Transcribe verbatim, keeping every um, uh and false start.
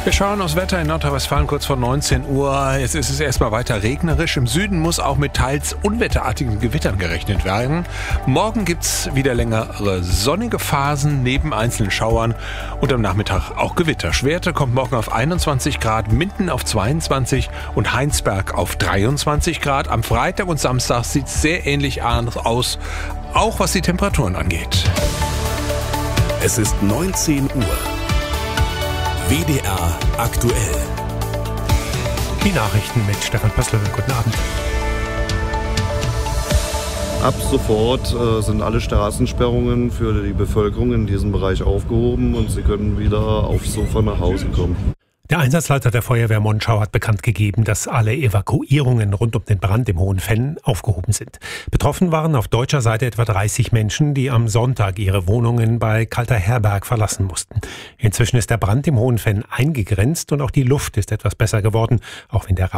Wir schauen aufs Wetter in Nordrhein-Westfalen kurz vor neunzehn Uhr. Jetzt ist es erstmal weiter regnerisch. Im Süden muss auch mit teils unwetterartigen Gewittern gerechnet werden. Morgen gibt's wieder längere sonnige Phasen neben einzelnen Schauern und am Nachmittag auch Gewitter. Schwerte kommt morgen auf einundzwanzig Grad, Minden auf zweiundzwanzig und Heinsberg auf dreiundzwanzig Grad. Am Freitag und Samstag sieht es sehr ähnlich aus, auch was die Temperaturen angeht. Es ist neunzehn Uhr. W D R aktuell. Die Nachrichten mit Stefan Pössl. Guten Abend. Ab sofort äh, sind alle Straßensperrungen für die Bevölkerung in diesem Bereich aufgehoben und sie können wieder auf Sofa nach Hause kommen. Der Einsatzleiter der Feuerwehr Monschau hat bekannt gegeben, dass alle Evakuierungen rund um den Brand im Hohenfenn aufgehoben sind. Betroffen waren auf deutscher Seite etwa dreißig Menschen, die am Sonntag ihre Wohnungen bei Kalterherberg verlassen mussten. Inzwischen ist der Brand im Hohenfenn eingegrenzt und auch die Luft ist etwas besser geworden, auch wenn der